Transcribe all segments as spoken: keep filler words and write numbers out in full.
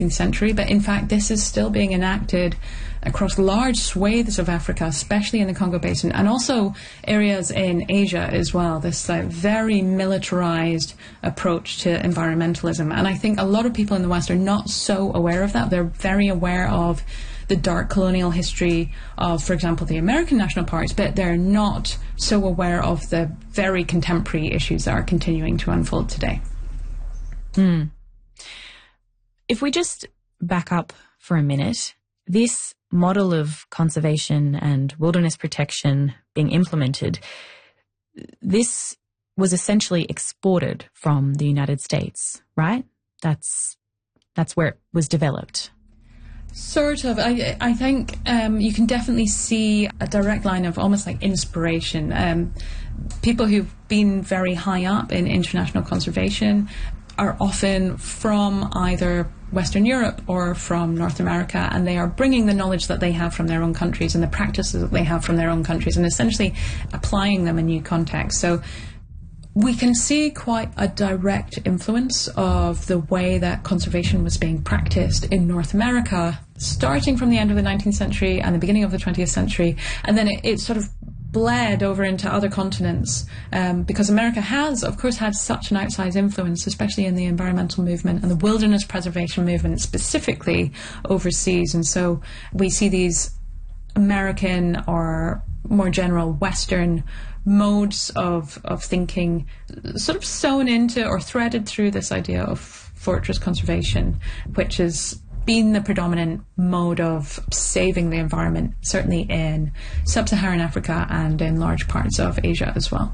century, but in fact this is still being enacted across large swathes of Africa, especially in the Congo Basin, and also areas in Asia as well, this uh, very militarized approach to environmentalism. And I think a lot of people in the West are not so aware of that. They're very aware of the dark colonial history of, for example, the American national parks, but they're not so aware of the very contemporary issues that are continuing to unfold today. Hmm. If we just back up for a minute, this model of conservation and wilderness protection being implemented, this was essentially exported from the United States, right? That's that's where it was developed. Sort of. I I think um, you can definitely see a direct line of almost like inspiration. Um, people who've been very high up in international conservation are often from either Western Europe or from North America, and they are bringing the knowledge that they have from their own countries and the practices that they have from their own countries and essentially applying them in new contexts. So we can see quite a direct influence of the way that conservation was being practiced in North America, starting from the end of the nineteenth century and the beginning of the twentieth century, and then it, it sort of bled over into other continents, um, because America has, of course, had such an outsized influence, especially in the environmental movement and the wilderness preservation movement specifically overseas. And so we see these American or more general Western modes of, of thinking sort of sewn into or threaded through this idea of fortress conservation, which has been the predominant mode of saving the environment, certainly in sub-Saharan Africa and in large parts of Asia as well.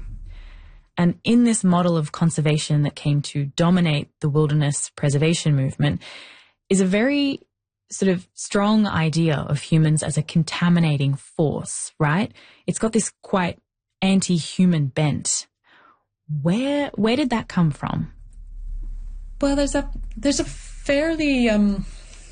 And in this model of conservation that came to dominate the wilderness preservation movement is a very sort of strong idea of humans as a contaminating force, right? It's got this quite anti-human bent. Where where did that come from? Well, there's a there's a fairly um,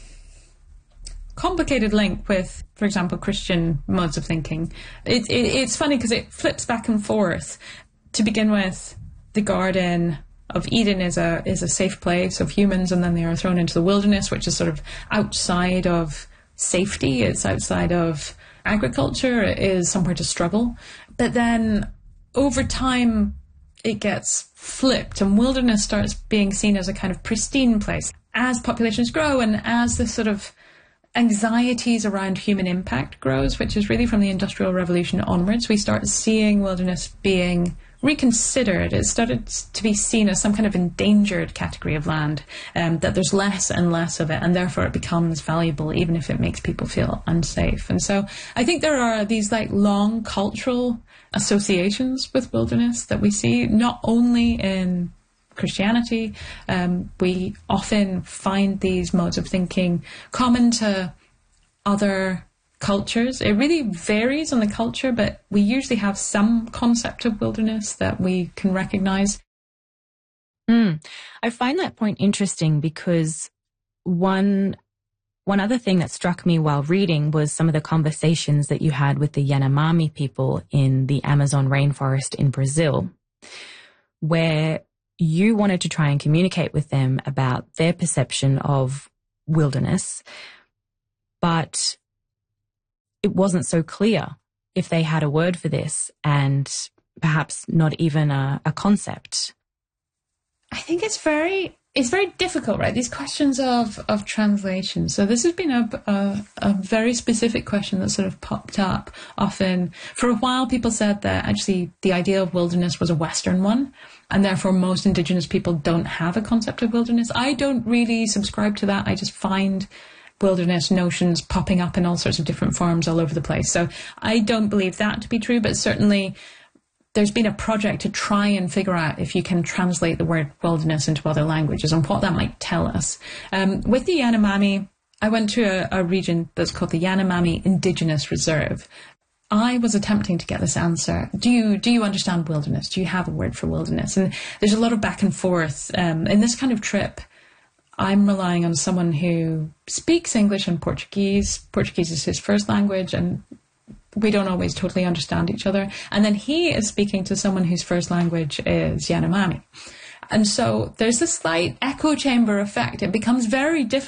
complicated link with, for example, Christian modes of thinking. It, it, it's funny because it flips back and forth. To begin with, the Garden of Eden is a is a safe place of humans, and then they are thrown into the wilderness, which is sort of outside of safety. It's outside of agriculture. It is somewhere to struggle. But then over time, it gets flipped, and wilderness starts being seen as a kind of pristine place. As populations grow and as the sort of anxieties around human impact grows, which is really from the Industrial Revolution onwards, we start seeing wilderness being reconsidered. It started to be seen as some kind of endangered category of land, um, that there's less and less of it, and therefore it becomes valuable even if it makes people feel unsafe. And so I think there are these like long cultural associations with wilderness that we see not only in Christianity. Um, we often find these modes of thinking common to other cultures. It really varies on the culture, but we usually have some concept of wilderness that we can recognize. Mm. I find that point interesting because one one other thing that struck me while reading was some of the conversations that you had with the Yanomami people in the Amazon rainforest in Brazil, where you wanted to try and communicate with them about their perception of wilderness, but it wasn't so clear if they had a word for this and perhaps not even a, a concept. I think it's very it's very difficult, right? These questions of, of translation. So this has been a, a, a very specific question that sort of popped up often. For a while, people said that actually the idea of wilderness was a Western one, and therefore most Indigenous people don't have a concept of wilderness. I don't really subscribe to that. I just find wilderness notions popping up in all sorts of different forms all over the place. So I don't believe that to be true, but certainly there's been a project to try and figure out if you can translate the word wilderness into other languages and what that might tell us. Um, with the Yanomami, I went to a, a region that's called the Yanomami Indigenous Reserve. I was attempting to get this answer. Do you do you understand wilderness? Do you have a word for wilderness? And there's a lot of back and forth. Um, in this kind of trip, I'm relying on someone who speaks English and Portuguese. Portuguese is his first language, and we don't always totally understand each other. And then he is speaking to someone whose first language is Yanomami. And so there's this slight echo chamber effect. It becomes very difficult